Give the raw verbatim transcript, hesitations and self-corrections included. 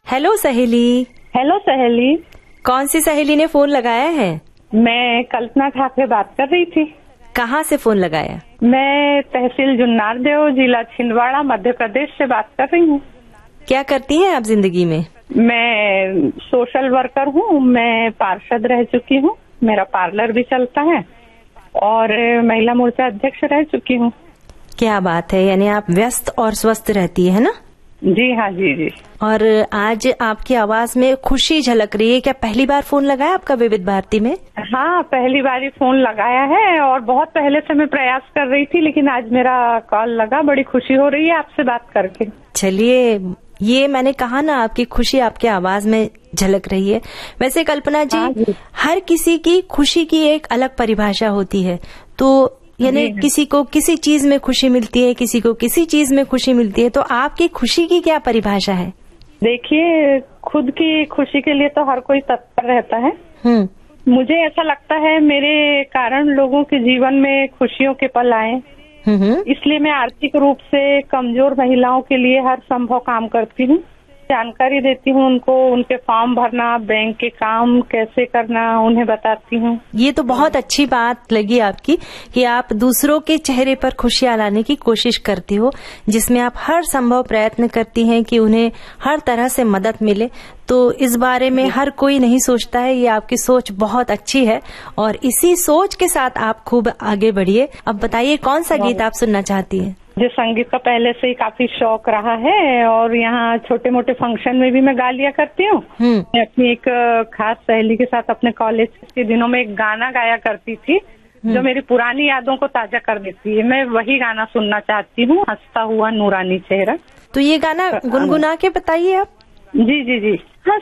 Hello सहेली। Hello सहेली। कौन सी सहेली ने फोन लगाया है? मैं कल्पना ठाकरे बात कर रही थी। कहाँ से फोन लगाया? मैं तहसील जुन्नारदेव, जिला छिंदवाड़ा, मध्य प्रदेश से बात कर रही हूँ। क्या करती हैं आप जिंदगी में? मैं सोशल वर्कर हूँ। मैं पार्षद रह चुकी हूँ। मेरा पार्लर भी चलता है और महिला मोर्चा अध्यक्ष रह चुकी हूँ। क्या बात है, यानी आप व्यस्त और स्वस्थ रहती है ना? जी हाँ, जी जी। और आज आपकी आवाज में खुशी झलक रही है। क्या पहली बार फोन लगाया आपका विविध भारती में? हाँ, पहली बार ही फोन लगाया है और बहुत पहले से मैं प्रयास कर रही थी, लेकिन आज मेरा कॉल लगा। बड़ी खुशी हो रही है आपसे बात करके। चलिए, ये मैंने कहा ना, आपकी खुशी आपके आवाज में झलक रही है। वैसे कल्पना जी, हाँ जी। हर किसी की खुशी की एक अलग परिभाषा होती है। तो यानी किसी को किसी चीज में खुशी मिलती है, किसी को किसी चीज में खुशी मिलती है। तो आपकी खुशी की क्या परिभाषा है? देखिए, खुद की खुशी के लिए तो हर कोई तत्पर रहता है। हम्म। मुझे ऐसा लगता है मेरे कारण लोगों के जीवन में खुशियों के पल आए, इसलिए मैं आर्थिक रूप से कमजोर महिलाओं के लिए हर संभव काम करती हूँ। जानकारी देती हूँ उनको, उनके फॉर्म भरना, बैंक के काम कैसे करना, उन्हें बताती हूँ। ये तो बहुत अच्छी बात लगी आपकी कि आप दूसरों के चेहरे पर खुशियां लाने की कोशिश करती हो, जिसमें आप हर संभव प्रयत्न करती हैं कि उन्हें हर तरह से मदद मिले। तो इस बारे में हर कोई नहीं सोचता है। ये आपकी सोच बहुत अच्छी है और इसी सोच के साथ आप खूब आगे बढ़िए। अब बताइए, कौन सा गीत आप सुनना चाहती हैं? मुझे संगीत का पहले से ही काफी शौक रहा है और यहाँ छोटे मोटे फंक्शन में भी मैं गा लिया करती हूँ। मैं अपनी एक खास सहेली के साथ अपने कॉलेज के दिनों में एक गाना गाया करती थी जो मेरी पुरानी यादों को ताजा कर देती है। मैं वही गाना सुनना चाहती हूँ, हंसता हुआ नूरानी चेहरा। तो ये गाना गुनगुना के बताइए आप। जी जी जी।